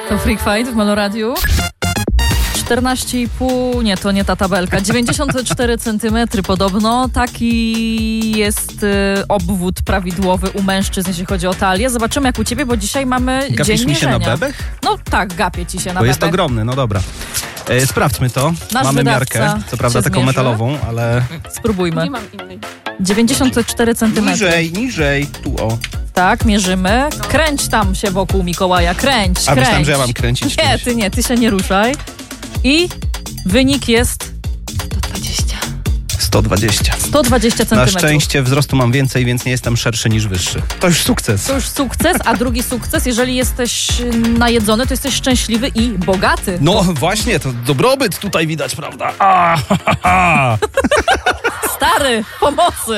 To Freak Fight w Meloradiu. 14,5, nie, to nie ta tabelka, 94 cm podobno, taki jest obwód prawidłowy u mężczyzn, jeśli chodzi o talię. Zobaczymy jak u ciebie, bo dzisiaj mamy Gapisz dzień mi się mierzenia. na bebech? No tak, gapię ci się na Bo bebech. jest ogromny, no dobra. Sprawdźmy to. Nasz Mamy wydawca miarkę, co prawda się taką zmierzy. metalową, ale... Spróbujmy. Nie mam innej. 94 cm. Niżej, tu o. Tak, mierzymy. Kręć tam się wokół Mikołaja, kręć. Myślałem, że ja mam kręcić czymś. Nie, ty się nie ruszaj. I wynik jest 120. 120 cm. Na szczęście wzrostu mam więcej, więc nie jestem szerszy niż wyższy. To już sukces. To już sukces, a drugi sukces, jeżeli jesteś najedzony, to jesteś szczęśliwy i bogaty. No właśnie, to dobrobyt tutaj widać, prawda? Stary, pomocy!